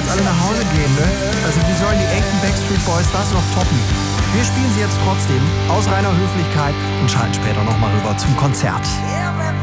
jetzt alle nach Hause gehen, ne? Also wie sollen die echten Backstreet Boys das noch toppen? Wir spielen sie jetzt trotzdem aus reiner Höflichkeit und schalten später nochmal rüber zum Konzert.